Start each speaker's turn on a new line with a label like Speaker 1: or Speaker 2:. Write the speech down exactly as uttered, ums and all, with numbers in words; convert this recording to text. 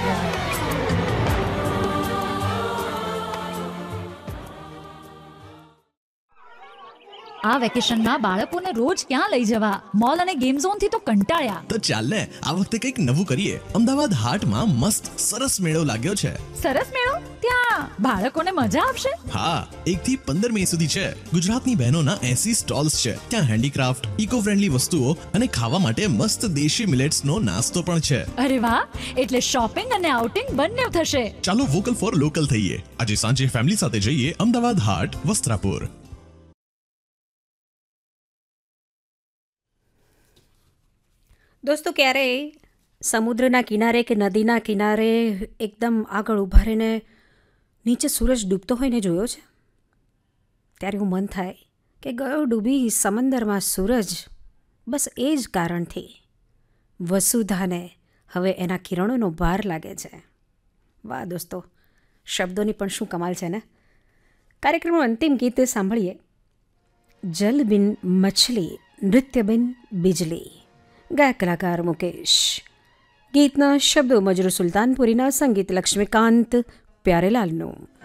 Speaker 1: આ વેકેશનમાં બાળકોને રોજ ક્યાં લઈ જવા? મોલ અને ગેમ ઝોન થી તો કંટાળ્યા.
Speaker 2: તો ચાલ ને આ વખતે કંઈક નવું કરીએ. અમદાવાદ હાટમાં મસ્ત સરસ મેળો લાગ્યો છે.
Speaker 1: સરસ મેળો? ત્યાં બાળકોને મજા આવશે?
Speaker 2: હા, એક થી પંદર મે સુધી છે. ગુજરાતની બહેનોના એસી સ્ટોલ્સ છે. ત્યાં હેન્ડીક્રાફ્ટ, ઇકો ફ્રેન્ડલી વસ્તુઓ અને ખાવા માટે મસ્ત દેશી મિલેટ્સ નો નાસ્તો પણ છે.
Speaker 1: અરે વાહ, એટલે શોપિંગ અને આઉટિંગ બંને થશે.
Speaker 2: ચાલો વોકલ ફોર લોકલ થઈએ. આજે સાંજે ફેમિલી સાથે જઈએ અમદાવાદ હાટ, વસ્ત્રાપુર.
Speaker 3: દોસ્તો, ક્યારેય સમુદ્રના કિનારે કે નદીના કિનારે એકદમ આગળ ઊભા રહીને નીચે સૂરજ ડૂબતો હોય ને જોયો છે? ત્યારે એવું મન થાય કે ગયો ડૂબી સમંદરમાં સૂરજ બસ એ જ કારણથી વસુધાને હવે એના કિરણોનો ભાર લાગે છે. વાહ દોસ્તો, શબ્દોની પણ શું કમાલ છે ને. કાર્યક્રમનું અંતિમ ગીત સાંભળીએ. જલ બિન મછલી, નૃત્ય બિન બિજલી, ગાયક કલાકાર મુકેશ. ગીતના શબ્દો મજરૂ સુલતાનપુરીના, સંગીત લક્ષ્મીકાંત પ્યારેલાલનું.